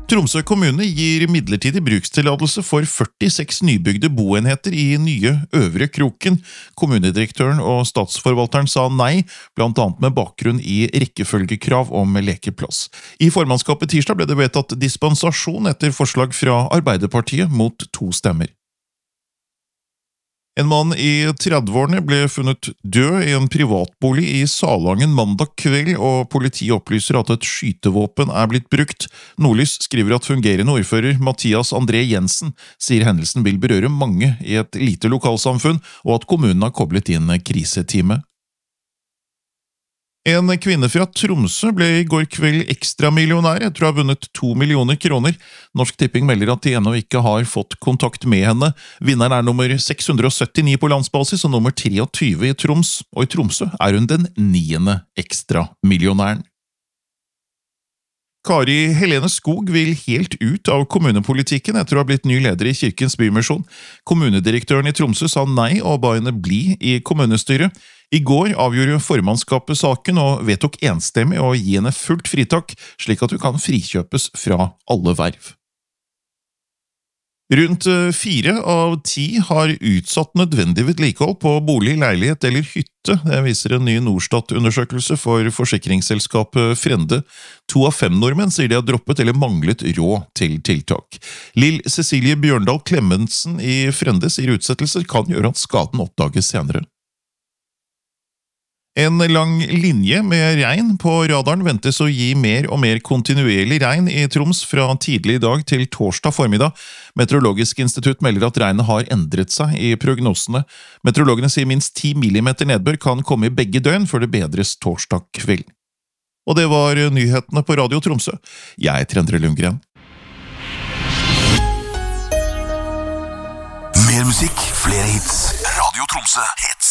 Tromsø kommune gir midlertidig brukstillatelse for 46 nybygde boenheter i nye Øvre Kroken. Kommunedirektøren og statsforvalteren sa nei, blant annet med bakgrunn i rekkefølgekrav om lekeplass. I formannskapet tirsdag ble det vedtatt dispensasjon etter forslag fra Arbeiderpartiet mot 2 stemmer. En mann i 30-årene ble funnet død i en privatbolig i Salangen mandag kveld, og politiet opplyser at et skytevåpen er blitt brukt. Nordlys skriver at fungerende ordfører Mathias André Jensen sier hendelsen vil berøre mange i et lite lokalsamfunn, og at kommunen har koblet inn kriseteamet. En kvinne fra Tromsø ble i går kveld ekstramillionær etter å ha vunnet 2 millioner kroner. Norsk Tipping melder at de ennå ikke har fått kontakt med henne. Vinneren er nummer 679 på landsbasis og nummer 23 i Troms, og i Tromsø er hun den 9. ekstramillionæren. Kari Helene Skog vil helt ut av kommunepolitikken etter å ha blitt ny leder i Kirkens Bymisjon. Kommunedirektøren i Tromsø sa nei og ba henne bli i kommunestyret. I går avgjorde formannskapet saken og vedtok enstemmig å gi henne fullt fritak, slik at hun kan frikjøpes fra alle verv. Rundt 4 av 10 har utsatt nødvendig vedlikehold på bolig, leilighet eller hytte. Det viser en ny Norstat-undersøkelse for forsikringsselskapet Frende. 2 av 5 nordmenn sier de har droppet eller manglet råd til tiltak. Lill Cecilie Bjørndal Klemmensen i Frende sier utsettelser kan gjøre at skaden oppdages senere. En lang linje med regn på radaren ventes å gi mer og mer kontinuerlig regn i Troms fra tidlig i dag til torsdag formiddag. Meteorologisk institutt melder at regnet har endret seg i prognosene. Meteorologene sier minst 10 millimeter nedbør kan komme i begge døgn før det bedres torsdag kveld. Og det var nyhetene på Radio Tromsø. Jeg heter Endre Lundgren. Mer musikk, flere hits. Radio Tromsø.